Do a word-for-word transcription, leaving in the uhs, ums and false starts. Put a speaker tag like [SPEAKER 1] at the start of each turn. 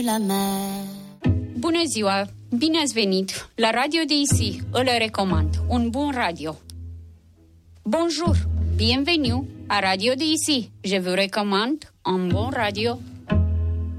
[SPEAKER 1] la mer.
[SPEAKER 2] Bună ziua! Bine ați venit la Radio D I C, îl recomand, un bun radio. Bonjour! Bienvenue à Radio D I C, je vous recommande un bon radio.